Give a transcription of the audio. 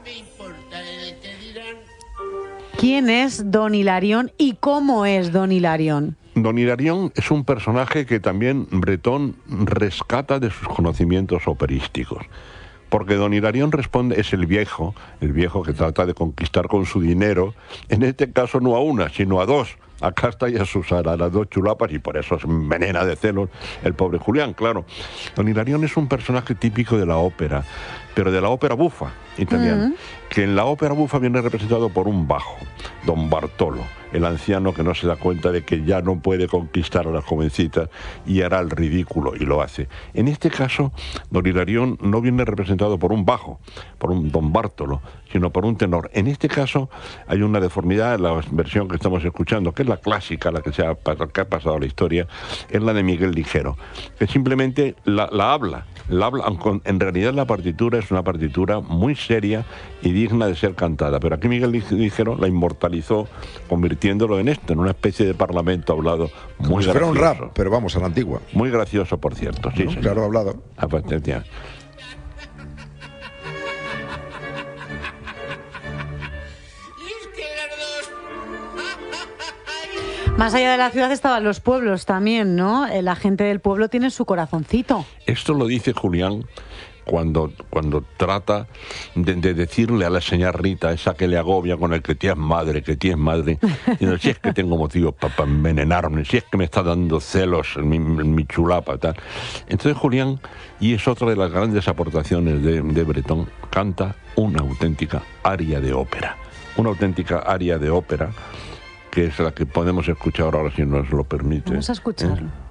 ¿Quién es Don Hilarión y cómo es Don Hilarión? Don Hilarión es un personaje que también Bretón rescata de sus conocimientos operísticos. Porque Don Hilarión es el viejo que trata de conquistar con su dinero, en este caso no a una, sino a dos, a Casta y a Susana, a las dos chulapas, y por eso se envenena de celos el pobre Julián, claro. Don Hilarión es un personaje típico de la ópera, pero de la ópera bufa italiana, que en la ópera bufa viene representado por un bajo, Don Bartolo, el anciano que no se da cuenta de que ya no puede conquistar a las jovencitas y hará el ridículo, y lo hace. En este caso, Don Hilarión no viene representado por un bajo, por un Don Bartolo, sino por un tenor. En este caso hay una deformidad en la versión que estamos escuchando, que es la clásica, la que ha pasado a la historia, es la de Miguel Ligero, que simplemente la habla, aunque en realidad la partitura es una partitura muy seria y digna de ser cantada, pero aquí Miguel Ligero la inmortalizó, convirtiéndolo en esto, en una especie de parlamento hablado muy como si fuera gracioso. un rap, pero vamos, a la antigua. Muy gracioso, por cierto. Sí, ¿No? Claro, hablado. Más allá de la ciudad estaban los pueblos también, ¿no? La gente del pueblo tiene su corazoncito. Esto lo dice Julián cuando trata de decirle a la señora Rita, esa que le agobia con el que tienes madre, diciendo, si es que tengo motivos para envenenarme, si es que me está dando celos en mi chulapa, tal. Entonces Julián, y es otra de las grandes aportaciones de Bretón, canta una auténtica aria de ópera. Una auténtica aria de ópera, que es la que podemos escuchar ahora, si nos lo permite. Vamos a escucharlo.